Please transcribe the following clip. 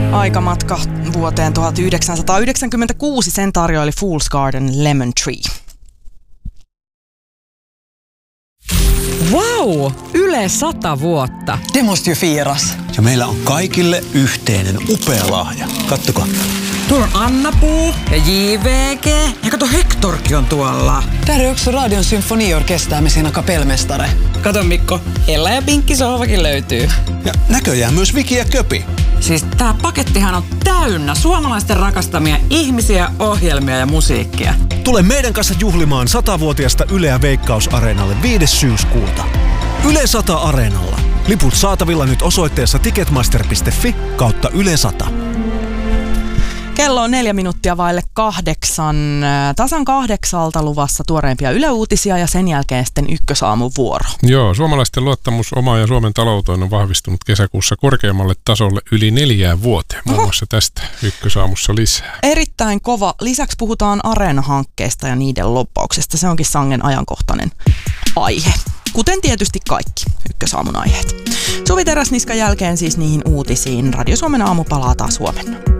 Aikamatka vuoteen 1996, sen tarjoili Fool's Garden Lemon Tree. Wow! Yle 100 vuotta. Det måste ju firas. Ja meillä on kaikille yhteinen upea lahja. Kattokaa. Tuolla on Anna-Puu ja JVG. Ja kato, Hektorkin on tuolla. Täällä on yksi Radion symfoniorkestää med sina kapellmästare. Kato Mikko, Ella ja Pinkki sohvakin löytyy. Ja näköjään myös Viki ja Köpi. Siis tää pakettihan on täynnä suomalaisten rakastamia ihmisiä, ohjelmia ja musiikkia. Tule meidän kanssa juhlimaan 100-vuotiaasta Yleä Veikkaus-areenalle 5. syyskuuta. Yle 100 Areenalla. Liput saatavilla nyt osoitteessa ticketmaster.fi/Yle 100. Kello on 4 minuuttia vaille 8. Tasan 8 luvassa tuoreimpia Yle Uutisia ja sen jälkeen sitten Ykkösaamun vuoro. Joo, suomalaisten luottamus omaan ja Suomen talouteen on vahvistunut kesäkuussa korkeammalle tasolle yli 4 vuoteen. Muun muassa tästä Ykkösaamussa lisää. Erittäin kova. Lisäksi puhutaan Areena-hankkeesta ja niiden loppauksesta. Se onkin sangen ajankohtainen aihe. Kuten tietysti kaikki Ykkösaamun aiheet. Suvi Teräsniskan jälkeen siis niihin uutisiin. Radio Suomen aamu palaa taas huomenna.